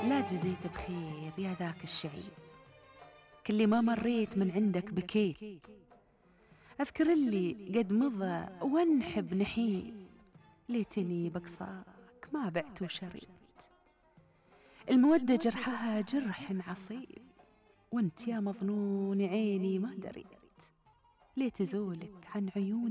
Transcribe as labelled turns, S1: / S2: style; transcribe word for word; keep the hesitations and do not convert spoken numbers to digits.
S1: لا جزيت بخير يا ذاك الشعيب، كل ما مريت من عندك بكيت. أذكر اللي قد مضى وانحب نحيل، ليتني بقصاك ما بعت وشريت. المودة جرحها جرح عصيب، وانت يا مظنون عيني ما دريت. ليه تزولك عن عيوني